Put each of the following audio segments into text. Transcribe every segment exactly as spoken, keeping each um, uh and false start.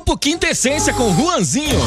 Papo Quintessência com Juanzinho.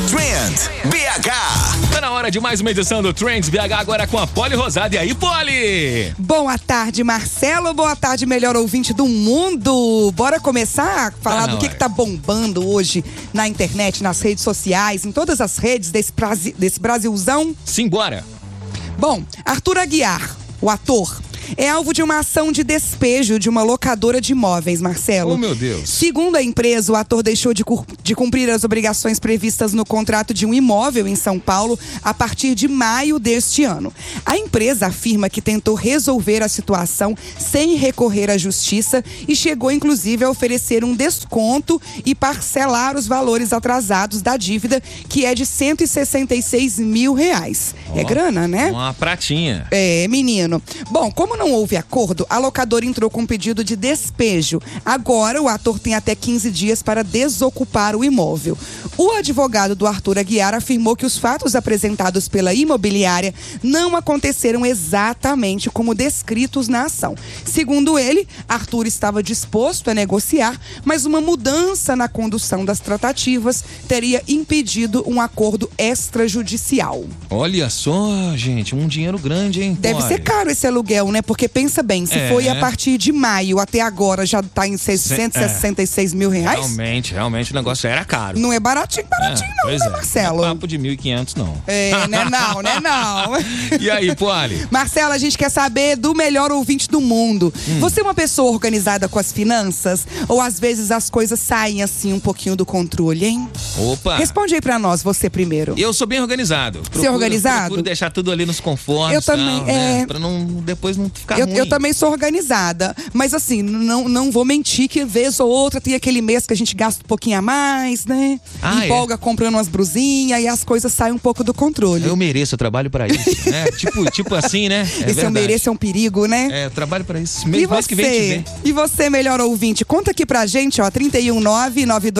Trend B H. Tá na hora de mais uma edição do Trends B H, agora com a Poli Rosada. E aí, Poli? Boa tarde, Marcelo. Boa tarde, melhor ouvinte do mundo. Bora começar a falar Tá do que, que tá bombando hoje na internet, nas redes sociais, em todas as redes desse, Brasi- desse Brasilzão. Simbora. Bom, Arthur Aguiar, o ator, é alvo de uma ação de despejo de uma locadora de imóveis, Marcelo. Oh, meu Deus. Segundo a empresa, o ator deixou de, cur- de cumprir as obrigações previstas no contrato de um imóvel em São Paulo a partir de maio deste ano. A empresa afirma que tentou resolver a situação sem recorrer à justiça e chegou, inclusive, a oferecer um desconto e parcelar os valores atrasados da dívida, que é de cento e sessenta e seis mil reais. Oh, é grana, né? Uma pratinha. É, menino. Bom, como não houve acordo, a locadora entrou com um pedido de despejo. Agora, o ator tem até quinze dias para desocupar o imóvel. O advogado do Arthur Aguiar afirmou que os fatos apresentados pela imobiliária não aconteceram exatamente como descritos na ação. Segundo ele, Arthur estava disposto a negociar, mas uma mudança na condução das tratativas teria impedido um acordo extrajudicial. Olha só, gente, um dinheiro grande, hein? Deve Poli? ser caro esse aluguel, né? Porque pensa bem, se É. foi a partir de maio até agora, já tá em seiscentos e sessenta e seis mil reais? Realmente, realmente o negócio era caro. Não é baratinho, baratinho É, não, pois né, é. Marcelo? Não é papo de mil e quinhentos, não. É, né não, né não. E aí, Poli? Marcelo, a gente quer saber do melhor ouvinte do mundo. Hum. Você é uma pessoa organizada com as finanças? Ou às vezes as coisas saem assim um pouquinho do controle, hein? Opa. Responde aí pra nós, você primeiro. Eu sou bem organizado. Procuro, organizado? Procuro deixar tudo ali nos conformes. Eu também, tal, né? é. Pra não, depois não ficar Eu, ruim. eu também sou organizada, mas assim, não, não vou mentir que vez ou outra tem aquele mês que a gente gasta um pouquinho a mais, né? Ah, Empolga comprando umas brusinhas e as coisas saem um pouco do controle. Eu mereço, eu trabalho pra isso, né? tipo, tipo assim, né? É Esse verdade. eu mereço é um perigo, né? É, eu trabalho pra isso. E Mês, mês que vem te você? ver. E você, melhor ouvinte? Conta aqui pra gente, ó, trinta e um nove nove